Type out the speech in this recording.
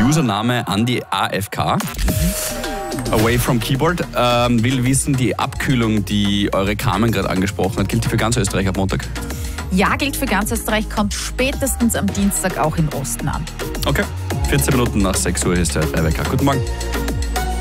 Username Andi AFK. Away from Keyboard. Will wissen, die Abkühlung, die eure Carmen gerade angesprochen hat, gilt die für ganz Österreich ab Montag? Ja, gilt für ganz Österreich, kommt spätestens am Dienstag auch im Osten an. Okay, 14 Minuten nach 6 Uhr ist der Rebecca. Guten Morgen.